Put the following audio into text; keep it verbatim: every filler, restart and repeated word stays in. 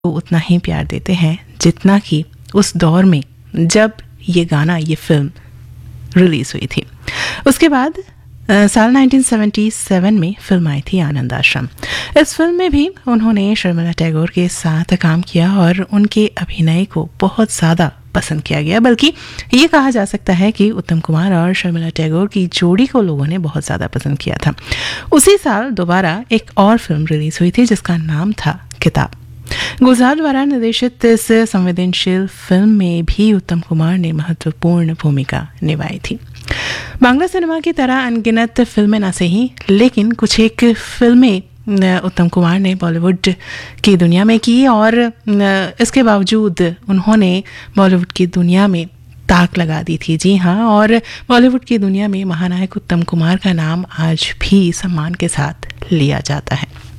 को उतना ही प्यार देते हैं जितना कि उस दौर में जब ये गाना, ये फिल्म रिलीज़ हुई थी। उसके बाद आ, साल उन्नीस सौ सतहत्तर में फिल्म आई थी आनंद आश्रम। इस फिल्म में भी उन्होंने शर्मिला टैगोर के साथ काम किया और उनके अभिनय को बहुत ज़्यादा पसंद किया गया, बल्कि ये कहा जा सकता है कि उत्तम कुमार और शर्मिला टैगोर की जोड़ी को लोगों ने बहुत ज़्यादा पसंद किया था। उसी साल दोबारा एक और फिल्म रिलीज़ हुई थी जिसका नाम था किताब। गुलजार द्वारा निर्देशित इस संवेदनशील फिल्म में भी उत्तम कुमार ने महत्वपूर्ण भूमिका निभाई थी। बांग्ला सिनेमा की तरह अनगिनत फिल्में न सही, लेकिन कुछ एक फिल्में उत्तम कुमार ने बॉलीवुड की दुनिया में की और इसके बावजूद उन्होंने बॉलीवुड की दुनिया में ताक लगा दी थी। जी हाँ, और बॉलीवुड की दुनिया में महानायक उत्तम कुमार का नाम आज भी सम्मान के साथ लिया जाता है।